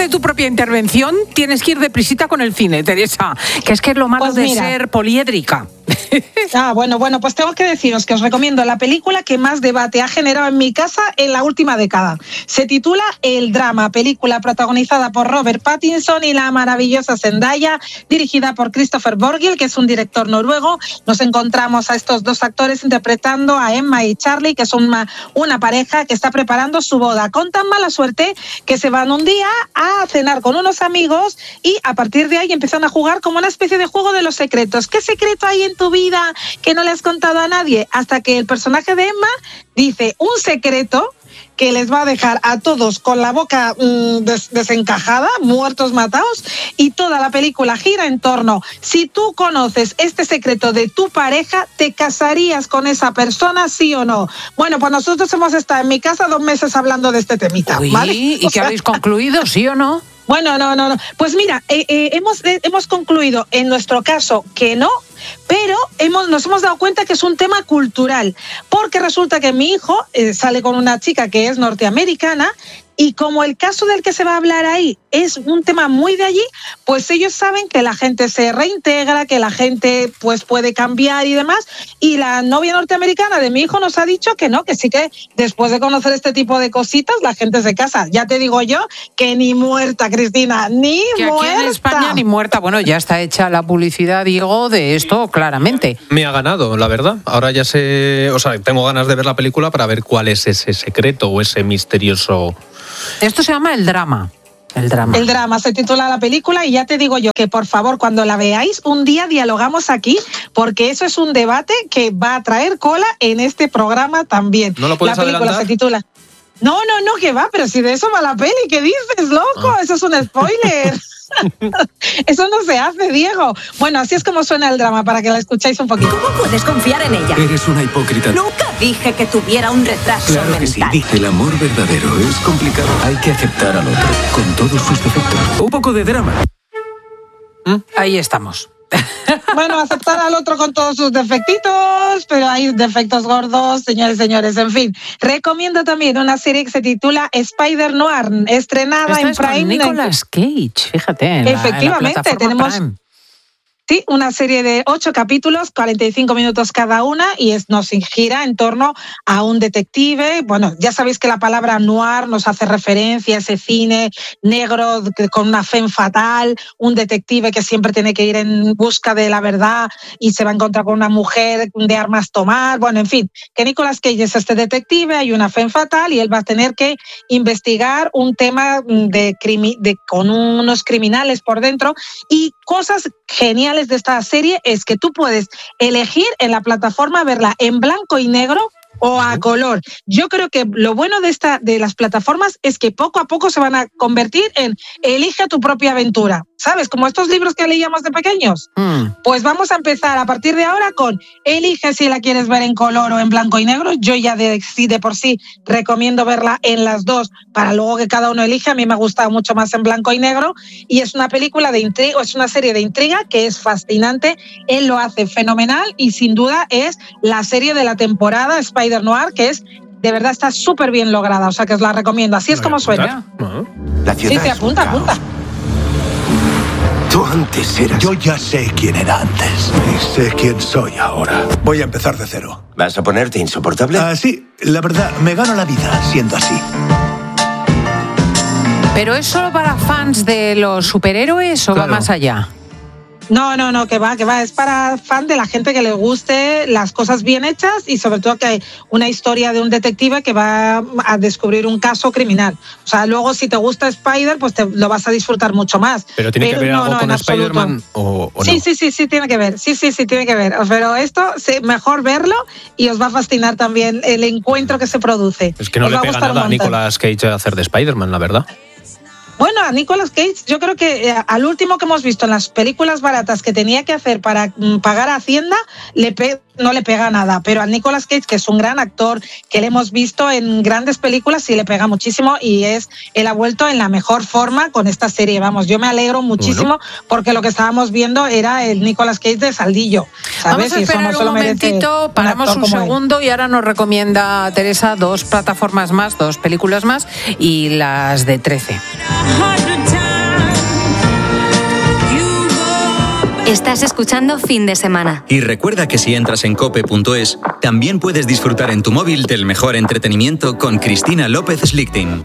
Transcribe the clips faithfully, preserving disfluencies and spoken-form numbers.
tu propia intervención, tienes que ir deprisita con el cine, Teresa, que es que es lo malo pues de ser poliédrica. Ah, bueno, bueno, pues tengo que deciros que os recomiendo la película que más debate ha generado en mi casa en la última década. Se titula El Drama, película protagonizada por Robert Pattinson y la maravillosa Zendaya, dirigida por Christopher Borghild, que es un director noruego. Nos encontramos a estos dos actores interpretando a Emma y Charlie, que son una, una pareja que está preparando su boda, con tan mala suerte que se van un día a cenar con unos amigos y a partir de ahí empiezan a jugar como una especie de juego de los secretos. ¿Qué secreto hay en tu vida que no le has contado a nadie? Hasta que el personaje de Emma dice un secreto que les va a dejar a todos con la boca mmm, des- desencajada, muertos, matados, y toda la película gira en torno, si tú conoces este secreto de tu pareja, ¿te casarías con esa persona, sí o no? Bueno, pues nosotros hemos estado en mi casa dos meses hablando de este temita. Uy, ¿vale? ¿y qué habéis concluido, sí o no? Bueno, no, no, no. Pues mira, eh, eh, hemos, eh, hemos concluido en nuestro caso que no, pero hemos, nos hemos dado cuenta que es un tema cultural, porque resulta que mi hijo eh, sale con una chica que es norteamericana y como el caso del que se va a hablar ahí es un tema muy de allí, pues ellos saben que la gente se reintegra, que la gente pues puede cambiar y demás, y la novia norteamericana de mi hijo nos ha dicho que no, que sí que después de conocer este tipo de cositas la gente se casa. Ya te digo yo que ni muerta, Cristina, ni que muerta. Aquí en España ni muerta. Bueno, ya está hecha la publicidad, digo, de esto claramente. Me ha ganado, la verdad. Ahora ya sé, o sea, tengo ganas de ver la película para ver cuál es ese secreto o ese misterioso... Esto se llama El Drama. El drama. El drama se titula la película y ya te digo yo que por favor cuando la veáis un día dialogamos aquí porque eso es un debate que va a traer cola en este programa también. ¿No lo puedes La película adelantar? se titula... No, no, no, que va, pero si de eso va la peli, ¿qué dices, loco? Ah. Eso es un spoiler. Eso no se hace, Diego. Bueno, así es como suena el drama, para que la escuchéis un poquito. ¿Cómo puedes confiar en ella? Eres una hipócrita. Nunca dije que tuviera un retraso Claro que sí. mental. El amor verdadero es complicado. Hay que aceptar al otro, con todos sus defectos. Un poco de drama. ¿Mm? Ahí estamos. Bueno, aceptar al otro con todos sus defectitos, pero hay defectos gordos, señores, señores. En fin, recomiendo también una serie que se titula Spider Noir, estrenada Esta en es con Prime. Nicolas Cage, fíjate. En la, Efectivamente, en la tenemos... Prime. Sí, una serie de ocho capítulos, cuarenta y cinco minutos cada una, y es, nos gira en torno a un detective. Bueno, ya sabéis que la palabra noir nos hace referencia a ese cine negro con una femme fatal, un detective que siempre tiene que ir en busca de la verdad y se va a encontrar con una mujer de armas tomar. Bueno, en fin, que Nicolas Cage es este detective, hay una femme fatal y él va a tener que investigar un tema de, crimi- de con unos criminales por dentro y cosas geniales de esta serie es que tú puedes elegir en la plataforma verla en blanco y negro o a color. Yo creo que lo bueno de esta de las plataformas es que poco a poco se van a convertir en elige tu propia aventura, ¿sabes? Como estos libros que leíamos de pequeños. Mm. Pues vamos a empezar a partir de ahora con elige si la quieres ver en color o en blanco y negro. Yo ya de, sí, de por sí recomiendo verla en las dos para luego que cada uno elige. A mí me ha gustado mucho más en blanco y negro y es una película de intriga, es una serie de intriga que es fascinante. Él lo hace fenomenal y sin duda es la serie de la temporada Spider Noir, que es de verdad está súper bien lograda, o sea que os la recomiendo. Así es como suena. La ciudad Sí, te es un apunta, caos. apunta. Tú antes eras... Yo ya sé quién era antes y sé quién soy ahora. Voy a empezar de cero. ¿Vas a ponerte insoportable? Ah, sí, la verdad, me gano la vida siendo así. ¿Pero es solo para fans de los superhéroes o Claro. va más allá? No, no, no, que va, que va. Es para fan de la gente que le guste las cosas bien hechas y sobre todo que hay una historia de un detective que va a descubrir un caso criminal. O sea, luego si te gusta Spider, pues te lo vas a disfrutar mucho más. ¿Pero tiene que ver no, algo no, con en absoluto. Spider-Man o, o Sí, no? sí, sí, sí, tiene que ver. Sí, sí, sí, tiene que ver. Pero esto, sí, mejor verlo y os va a fascinar también el encuentro que se produce. Es que no Os le va a pega gustar un nada a montón. Nicolas Cage hacer de Spider-Man, la verdad. Bueno, a Nicolas Cage, yo creo que eh, al último que hemos visto en las películas baratas que tenía que hacer para mm, pagar a Hacienda, le pe- no le pega nada. Pero a Nicolas Cage, que es un gran actor, que le hemos visto en grandes películas, sí le pega muchísimo y es él ha vuelto en la mejor forma con esta serie. Vamos, yo me alegro muchísimo Bueno. porque lo que estábamos viendo era el Nicolas Cage de Saldillo. ¿Sabes? Vamos a Y eso esperar no se un lo merece momentito, paramos actor un como él. segundo y ahora nos recomienda Teresa dos plataformas más, dos películas más y las de trece. hundred times. Estás escuchando Fin de Semana. Y recuerda que si entras en cope punto es, también puedes disfrutar en tu móvil del mejor entretenimiento con Cristina López Slichting.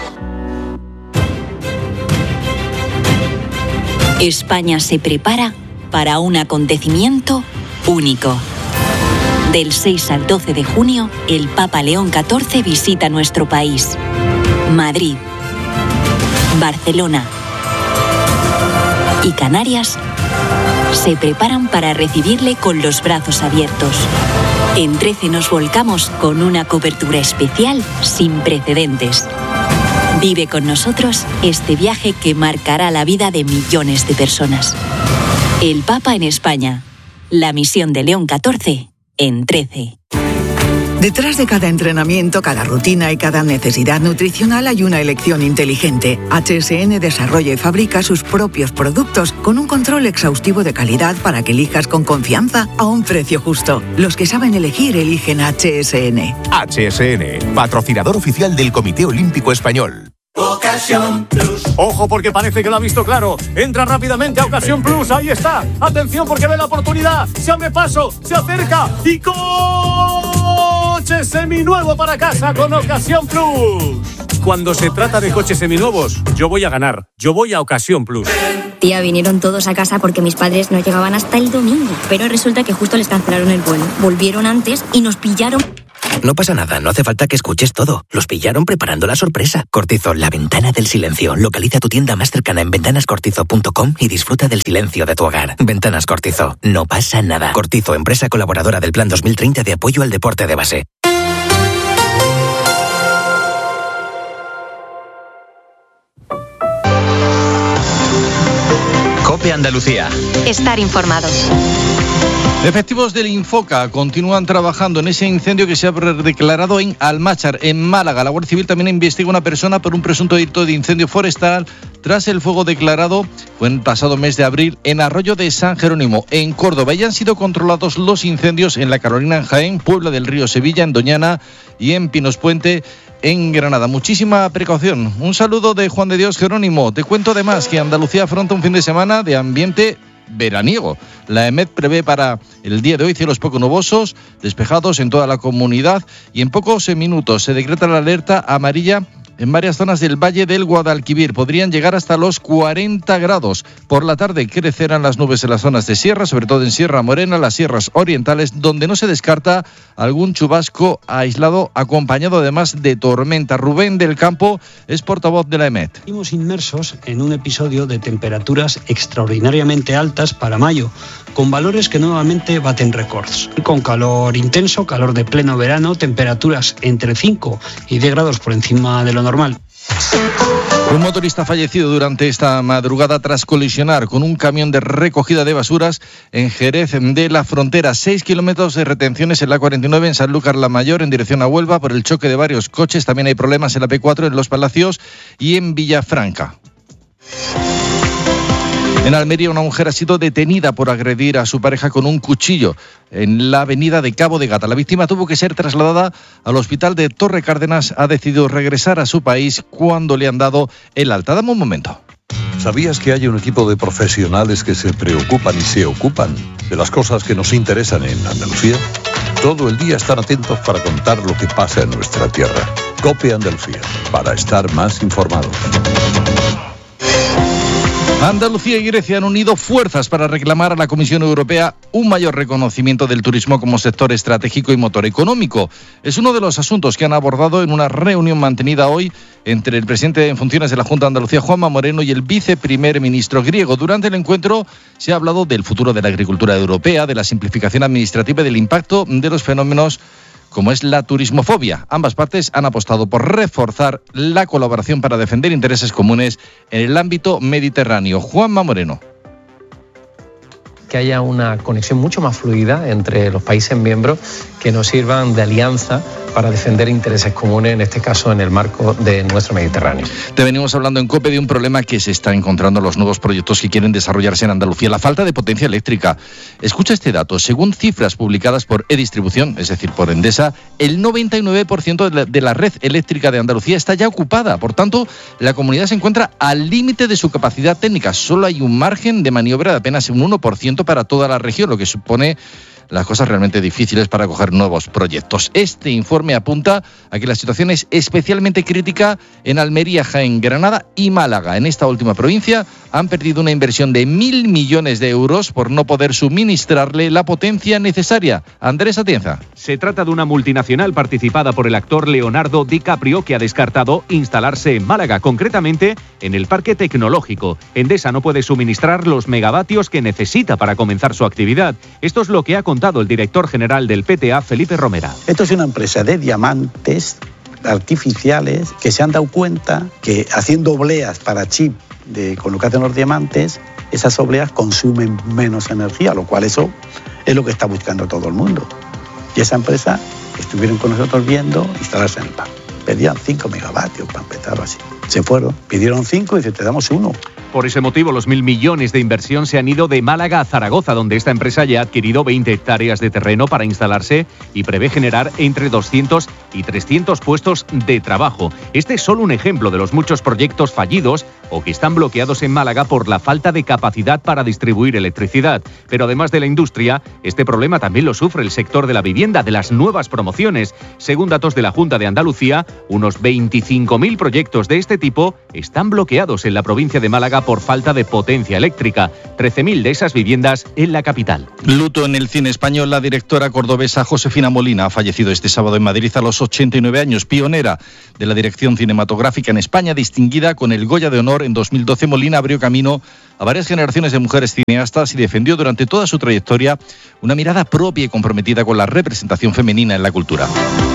España se prepara para un acontecimiento único. Del seis al doce de junio, el Papa León catorce visita nuestro país. Madrid, Barcelona y Canarias se preparan para recibirle con los brazos abiertos. En trece nos volcamos con una cobertura especial sin precedentes. Vive con nosotros este viaje que marcará la vida de millones de personas. El Papa en España. La misión de León catorce en trece. Detrás de cada entrenamiento, cada rutina y cada necesidad nutricional hay una elección inteligente. H S N desarrolla y fabrica sus propios productos con un control exhaustivo de calidad para que elijas con confianza a un precio justo. Los que saben elegir eligen H S N. H S N, patrocinador oficial del Comité Olímpico Español. Ocasión Plus. Ojo porque parece que lo ha visto claro. Entra rápidamente a Ocasión Plus. Ahí está. Atención porque ve la oportunidad. Se abre paso, se acerca y coche seminuevo para casa con Ocasión Plus. Cuando se trata de coches seminuevos, yo voy a ganar. Yo voy a Ocasión Plus. Tía, vinieron todos a casa porque mis padres no llegaban hasta el domingo. Pero resulta que justo les cancelaron el vuelo. Volvieron antes y nos pillaron. No pasa nada, no hace falta que escuches todo. Los pillaron preparando la sorpresa. Cortizo, la ventana del silencio. Localiza tu tienda más cercana en ventanas cortizo punto com y disfruta del silencio de tu hogar. Ventanas Cortizo, no pasa nada. Cortizo, empresa colaboradora del Plan dos mil treinta de apoyo al deporte de base. COPE Andalucía. Estar informado. Efectivos del Infoca continúan trabajando en ese incendio que se ha declarado en Almáchar, en Málaga. La Guardia Civil también investiga a una persona por un presunto delito de incendio forestal tras el fuego declarado, fue en el pasado mes de abril, en Arroyo de San Jerónimo, en Córdoba. Ya han sido controlados los incendios en La Carolina, en Jaén, Puebla del Río, Sevilla, en Doñana y en Pinos Puente, en Granada. Muchísima precaución. Un saludo de Juan de Dios Jerónimo. Te cuento además que Andalucía afronta un fin de semana de ambiente veraniego. La EMET prevé para el día de hoy cielos poco nubosos, despejados en toda la comunidad y en pocos minutos se decreta la alerta amarilla en varias zonas del Valle del Guadalquivir. Podrían llegar hasta los cuarenta grados. Por la tarde crecerán las nubes en las zonas de sierra, sobre todo en Sierra Morena, las sierras orientales, donde no se descarta algún chubasco aislado, acompañado además de tormenta. Rubén del Campo es portavoz de la EMET. Estamos inmersos en un episodio de temperaturas extraordinariamente altas para mayo, con valores que nuevamente baten récords. Con calor intenso, calor de pleno verano, temperaturas entre cinco y diez grados por encima de lo normal. Un motorista fallecido durante esta madrugada tras colisionar con un camión de recogida de basuras en Jerez de la Frontera. Seis kilómetros de retenciones en la cuarenta y nueve en Sanlúcar la Mayor en dirección a Huelva por el choque de varios coches. También hay problemas en la P cuatro en Los Palacios y en Villafranca. En Almería, una mujer ha sido detenida por agredir a su pareja con un cuchillo en la avenida de Cabo de Gata. La víctima tuvo que ser trasladada al hospital de Torre Cárdenas. Ha decidido regresar a su país cuando le han dado el alta. Dame un momento. ¿Sabías que hay un equipo de profesionales que se preocupan y se ocupan de las cosas que nos interesan en Andalucía? Todo el día están atentos para contar lo que pasa en nuestra tierra. COPE Andalucía, para estar más informados. Andalucía y Grecia han unido fuerzas para reclamar a la Comisión Europea un mayor reconocimiento del turismo como sector estratégico y motor económico. Es uno de los asuntos que han abordado en una reunión mantenida hoy entre el presidente en funciones de la Junta de Andalucía, Juanma Moreno, y el viceprimer ministro griego. Durante el encuentro se ha hablado del futuro de la agricultura europea, de la simplificación administrativa y del impacto de los fenómenos como es la turismofobia. Ambas partes han apostado por reforzar la colaboración para defender intereses comunes en el ámbito mediterráneo. Juanma Moreno. Que haya una conexión mucho más fluida entre los países miembros que nos sirvan de alianza para defender intereses comunes, en este caso en el marco de nuestro Mediterráneo. Te venimos hablando en COPE de un problema que se está encontrando en los nuevos proyectos que quieren desarrollarse en Andalucía, la falta de potencia eléctrica. Escucha este dato, según cifras publicadas por E-Distribución, es decir, por Endesa, el noventa y nueve por ciento de la, de la red eléctrica de Andalucía está ya ocupada. Por tanto, la comunidad se encuentra al límite de su capacidad técnica. Solo hay un margen de maniobra de apenas un uno por ciento abierto para toda la región, lo que supone las cosas realmente difíciles para acoger nuevos proyectos. Este informe apunta a que la situación es especialmente crítica en Almería, Jaén, Granada y Málaga. En esta última provincia han perdido una inversión de mil millones de euros por no poder suministrarle la potencia necesaria. Andrés Atienza. Se trata de una multinacional participada por el actor Leonardo DiCaprio que ha descartado instalarse en Málaga, concretamente en el Parque Tecnológico. Endesa no puede suministrar los megavatios que necesita para comenzar su actividad. Esto es lo que ha contado el director general del P T A, Felipe Romera. Esto es una empresa de diamantes artificiales que se han dado cuenta que haciendo obleas para chip de colocación de los diamantes, esas obleas consumen menos energía, lo cual eso es lo que está buscando todo el mundo. Y esa empresa estuvieron con nosotros viendo instalarse en el parque. Pedían cinco megavatios para empezar así. Se fueron, pidieron cinco y dice, te damos uno. Por ese motivo, los mil millones de inversión se han ido de Málaga a Zaragoza, donde esta empresa ya ha adquirido veinte hectáreas de terreno para instalarse y prevé generar entre doscientos y trescientos puestos de trabajo. Este es solo un ejemplo de los muchos proyectos fallidos o que están bloqueados en Málaga por la falta de capacidad para distribuir electricidad. Pero además de la industria, este problema también lo sufre el sector de la vivienda, de las nuevas promociones. Según datos de la Junta de Andalucía, unos veinticinco mil proyectos de este tipo están bloqueados en la provincia de Málaga por falta de potencia eléctrica. trece mil de esas viviendas en la capital. Luto en el cine español. La directora cordobesa Josefina Molina ha fallecido este sábado en Madrid a los ochenta y nueve años. Pionera de la dirección cinematográfica en España, distinguida con el Goya de Honor en dos mil doce, Molina abrió camino a varias generaciones de mujeres cineastas y defendió durante toda su trayectoria una mirada propia y comprometida con la representación femenina en la cultura.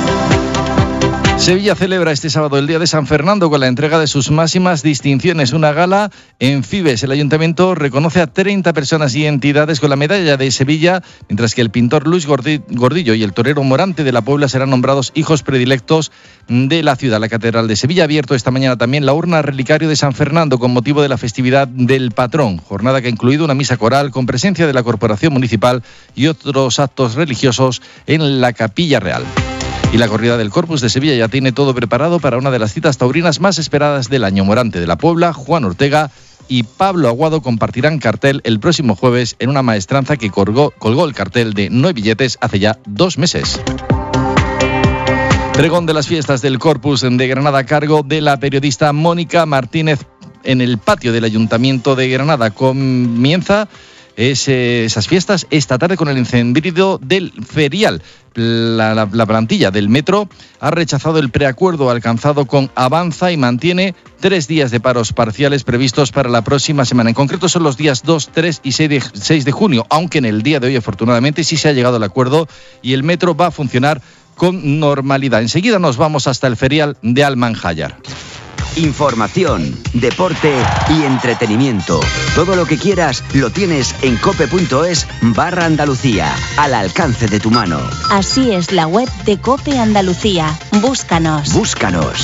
Sevilla celebra este sábado el Día de San Fernando con la entrega de sus máximas distinciones. Una gala en Fibes. El ayuntamiento reconoce a treinta personas y entidades con la medalla de Sevilla, mientras que el pintor Luis Gordillo y el torero Morante de la Puebla serán nombrados hijos predilectos de la ciudad. La Catedral de Sevilla ha abierto esta mañana también la urna relicario de San Fernando con motivo de la festividad del patrón. Jornada que ha incluido una misa coral con presencia de la Corporación Municipal y otros actos religiosos en la Capilla Real. Y la corrida del Corpus de Sevilla ya tiene todo preparado para una de las citas taurinas más esperadas del año. Morante de la Puebla, Juan Ortega y Pablo Aguado compartirán cartel el próximo jueves en una maestranza que colgó, colgó el cartel de No hay billetes hace ya dos meses. Pregón de las fiestas del Corpus de Granada a cargo de la periodista Mónica Martínez en el patio del Ayuntamiento de Granada. Comienza ese, esas fiestas esta tarde con el encendido del ferial. La, la, la plantilla del Metro ha rechazado el preacuerdo alcanzado con Avanza y mantiene tres días de paros parciales previstos para la próxima semana. En concreto son los días dos, tres y seis de junio, aunque en el día de hoy afortunadamente sí se ha llegado al acuerdo y el Metro va a funcionar con normalidad. Enseguida nos vamos hasta el ferial de Almanjayar. Información, deporte y entretenimiento. Todo lo que quieras lo tienes en cope.es barra Andalucía, al alcance de tu mano. Así es la web de Cope Andalucía. Búscanos. Búscanos.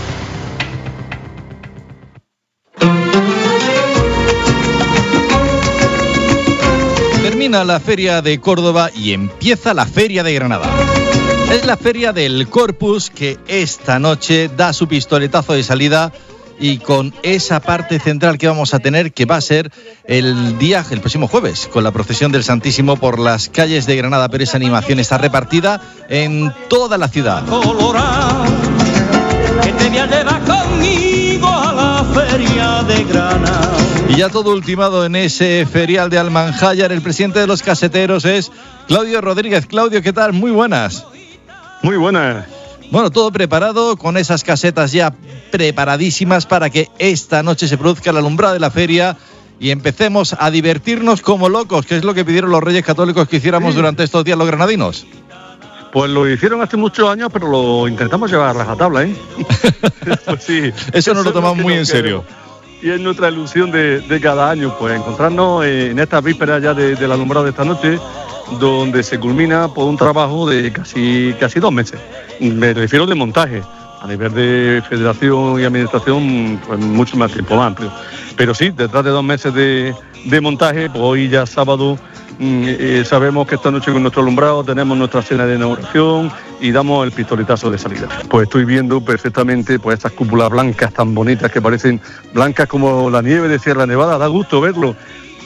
Termina la Feria de Córdoba y empieza la Feria de Granada. Es la Feria del Corpus que esta noche da su pistoletazo de salida y con esa parte central que vamos a tener, que va a ser el día, el próximo jueves, con la procesión del Santísimo por las calles de Granada. Pero esa animación está repartida en toda la ciudad. Colorado, que te voy a llevar conmigo a la Feria de Granada. Y ya todo ultimado en ese ferial de Almanjayar. El presidente de los caseteros es Claudio Rodríguez. Claudio, ¿qué tal? Muy buenas. Muy buenas. Bueno, todo preparado, con esas casetas ya preparadísimas para que esta noche se produzca la alumbrada de la feria y empecemos a divertirnos como locos, que es lo que pidieron los Reyes Católicos que hiciéramos sí. durante estos días los granadinos. Pues lo hicieron hace muchos años, pero lo intentamos llevar a rajatabla, ¿eh? Pues sí. Eso, Eso nos lo tomamos muy en serio. Y es nuestra ilusión de, de cada año, pues encontrarnos en estas vísperas ya de, de la alumbrada de esta noche, donde se culmina por un trabajo de casi casi dos meses. Me refiero de montaje. A nivel de federación y administración, pues mucho más tiempo más amplio. Pero sí, detrás de dos meses de, de montaje, pues hoy ya sábado eh, sabemos que esta noche con nuestro alumbrado tenemos nuestra cena de inauguración y damos el pistoletazo de salida. Pues estoy viendo perfectamente pues estas cúpulas blancas tan bonitas que parecen blancas como la nieve de Sierra Nevada. Da gusto verlo.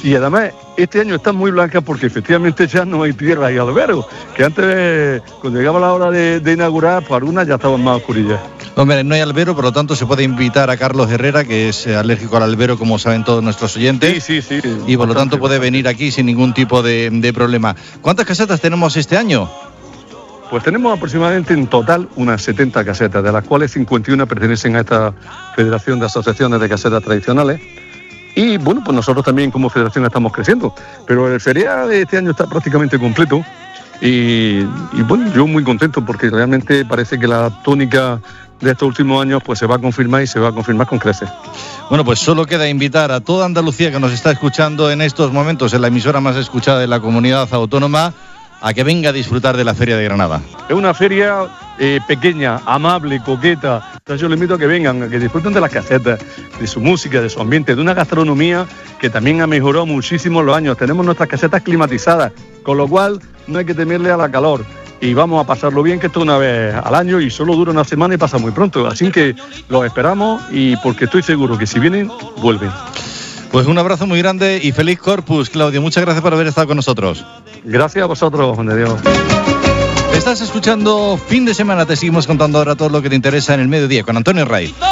Y además, este año están muy blancas porque efectivamente ya no hay tierra y albero, que antes, cuando llegaba la hora de, de inaugurar, pues algunas ya estaban más oscurillas. Hombre, no hay albero, por lo tanto se puede invitar a Carlos Herrera, que es alérgico al albero, como saben todos nuestros oyentes. Sí, sí, sí. Y por lo bastante, tanto puede bastante. venir aquí sin ningún tipo de, de problema. ¿Cuántas casetas tenemos este año? Pues tenemos aproximadamente en total unas setenta casetas, de las cuales cincuenta y una pertenecen a esta Federación de Asociaciones de Casetas Tradicionales. Y bueno, pues nosotros también como federación estamos creciendo, pero el feriado de este año está prácticamente completo y, y bueno, yo muy contento porque realmente parece que la tónica de estos últimos años pues se va a confirmar y se va a confirmar con creces. Bueno, pues solo queda invitar a toda Andalucía que nos está escuchando en estos momentos en la emisora más escuchada de la comunidad autónoma a que venga a disfrutar de la Feria de Granada. Es una feria eh, pequeña, amable, coqueta. Entonces yo les invito a que vengan, a que disfruten de las casetas, de su música, de su ambiente, de una gastronomía que también ha mejorado muchísimo en los años. Tenemos nuestras casetas climatizadas, con lo cual no hay que temerle a la calor. Y vamos a pasarlo bien, que esto una vez al año y solo dura una semana y pasa muy pronto. Así que los esperamos y porque estoy seguro que si vienen, vuelven. Pues un abrazo muy grande y feliz Corpus, Claudio. Muchas gracias por haber estado con nosotros. Gracias a vosotros, Juan de Dios. Estás escuchando Fin de Semana. Te seguimos contando ahora todo lo que te interesa en el mediodía con Antonio Ray.